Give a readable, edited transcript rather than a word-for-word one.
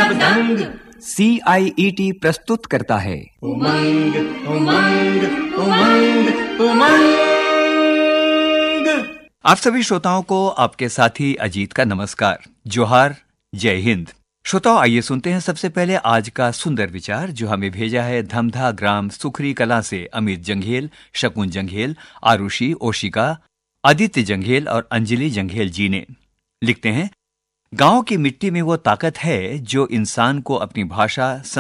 सब दंग। CIET प्रस्तुत करता है उमंग उमंग उमंग उमंग। आप सभी श्रोताओं को आपके साथी अजीत का नमस्कार, जोहार, जय हिंद। श्रोताओं, आइए सुनते हैं सबसे पहले आज का सुंदर विचार जो हमें भेजा है धमधा ग्राम सुखरी कला से अमित जंघेल, शकुन जंघेल, आरुषि, ओशिका, आदित्य जंघेल और अंजलि जंघेल जी ने। लिखते हैं, गांव की मिट्टी में वो ताकत है जो इंसान को अपनी भाषा